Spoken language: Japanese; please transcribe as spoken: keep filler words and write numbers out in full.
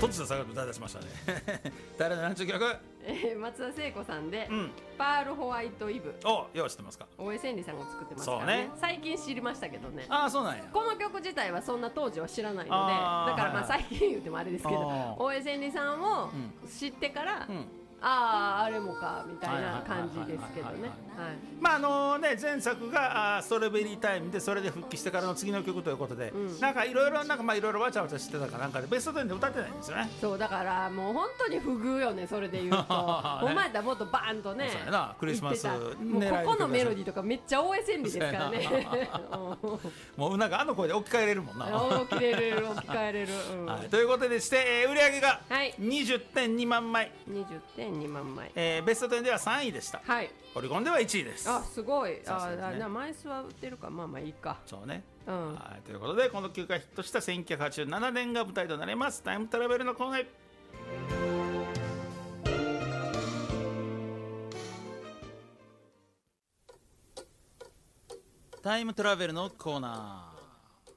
突然下がる歌い出しましたね誰の何ちゅう曲、 えー、松田聖子さんで、 うん、 パールホワイトイブ。 お、よう知ってますか。 大江千里さんが作ってますからね。 そうね、 最近知りましたけどね。 ああ、そうなんや。この曲自体はそんな当時は知らないので、だからまあ最近言ってもあれですけど、大江千里さんを知ってから、うんうん、ああ、あれもかみたいな感じですけどね。 まああのね、前作がストロベリータイムで、それで復帰してからの次の曲ということで、うん、なんかいろいろなんかまあいろいろわちゃわちゃしてたかなんかでベストテンで歌ってないんですよね。 そうだからもう本当に不遇よね、それで言うとお前だもっとバーンとね、 そうやな、クリスマスもうここのメロディーとかめっちゃ大江千里ですからねもうなんかあの声で置き換えれるもんな置き換えれる置き換えれる、うん、 はい、ということでして、えー、売り上げが にじゅってんにまんまい、 にじゅってんにまんまい、 えー、ベストテンではさんいでした。はい、オリコンではいちいです。 あ、すごい。ああ、枚数は売ってるか、まあまあいいか。 そうね、うん、はい、ということでこの曲がヒットしたせんきゅうひゃくはちじゅうななねんが舞台となりますタイムトラベルのコーナー。タイムトラベルのコーナー、